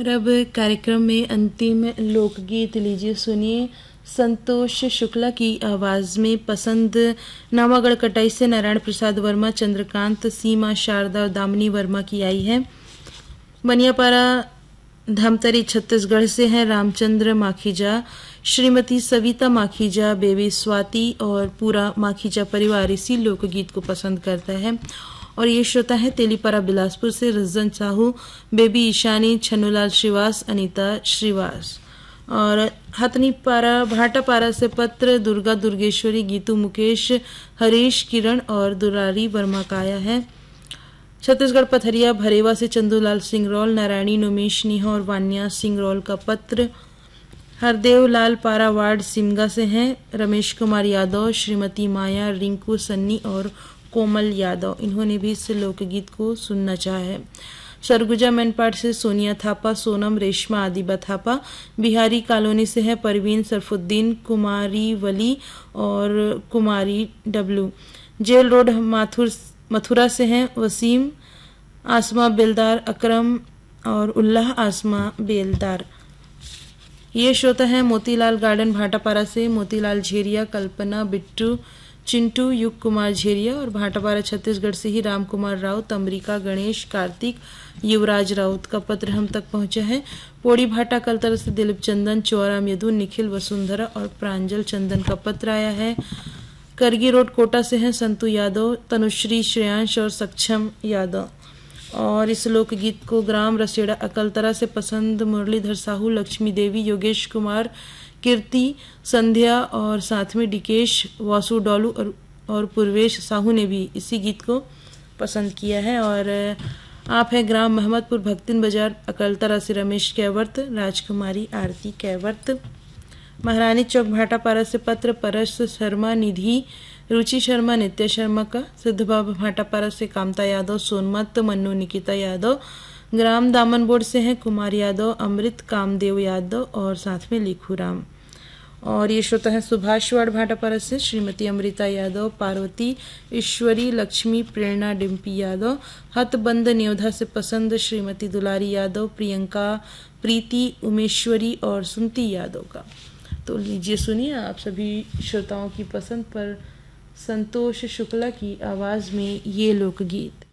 और अब कार्यक्रम में अंतिम लोकगीत लीजिए सुनिए। संतोष शुक्ला की आवाज में पसंद नामागढ़ कटाई से नारायण प्रसाद वर्मा, चंद्रकांत, सीमा, शारदा और दामिनी वर्मा की आई है। बनियापारा धामतरी छत्तीसगढ़ से है रामचंद्र माखीजा, श्रीमती सविता माखीजा, बेबी स्वाति और पूरा माखीजा परिवार इसी लोकगीत को पसंद करता है। और ये श्रोता है तेलीपारा बिलासपुर से रज्जन साहू, बेबी ईशानी, छन्नूलाल श्रीवास, अनीता श्रीवास। और हथनीपारा भाटापारा से पत्र दुर्गा दुर्गेश्वरी, गीतू मुकेश, हरीश, किरण और दुरारी वर्मा का आया है। छत्तीसगढ़ पथरिया भरेवा से चंदूलाल सिंगरौल, नारायणी, नुमेश निहा और वान्या सिंगरौल का पत्र हरदेव लाल पारा वार्ड सिमगा से हैं। रमेश कुमार यादव, श्रीमती माया, रिंकू, सन्नी और कोमल यादव, इन्होंने भी इस लोकगीत को सुनना चाहा है। सरगुजा मैनपाट से सोनिया थापा, सोनम, रेशमा, आदिबा थापा। बिहारी कॉलोनी से है परवीन, सरफुद्दीन, कुमारी वली और कुमारी डब्लू। जेल रोड मथुरा से हैं वसीम, आसमा बेलदार, अकरम और उल्लाह आसमा बेलदार। ये श्रोता है मोतीलाल गार्डन भाटापारा से मोतीलाल झेरिया, कल्पना, बिट्टू, चिंटू, युग कुमार झेरिया। और भाटापारा छत्तीसगढ़ से ही राम कुमार राउत, अमरीका, गणेश, कार्तिक, युवराज राउत का पत्र हम तक पहुंचा है। पोड़ी भाटा कलतर से दिलीप चंदन, चौराम यदु, निखिल, वसुंधरा और प्रांजल चंदन का पत्र आया है। करगी रोड कोटा से हैं संतू यादव, तनुश्री, श्रेयांश और सक्षम यादव। और इस लोकगीत को ग्राम रसेड़ा अकलतरा से पसंद मुरलीधर साहू, लक्ष्मी देवी, योगेश कुमार, कीर्ति, संध्या और साथ में डिकेश, वासु डोलू और पूर्वेश साहू ने भी इसी गीत को पसंद किया है। और आप है ग्राम मोहम्मदपुर भक्तिन बाजार अकलतरा से रमेश कैवर्त, राजकुमारी, आरती कैवर्त। महारानी चौक भाटापारा से पत्र परस शर्मा, निधि, रुचि शर्मा, नित्य शर्मा का। सिद्धबाबा भाटापारा से कामता यादव, सोनमत, मन्नू, निकिता यादव। ग्राम दामन बोर्ड से हैं कुमार यादव, अमृत, कामदेव यादव और साथ में लिखू राम। और ये श्रोता है सुभाषवाड़ भाटापारा से श्रीमती अमृता यादव, पार्वती, ईश्वरी, लक्ष्मी, प्रेरणा, डिम्पी यादव। हथबंद न्योधा से पसंद श्रीमती दुलारी यादव, प्रियंका, प्रीति, उमेश्वरी और सुनती यादव का। तो लीजिए सुनिए आप सभी श्रोताओं की पसंद पर संतोष शुक्ला की आवाज में ये लोकगीत।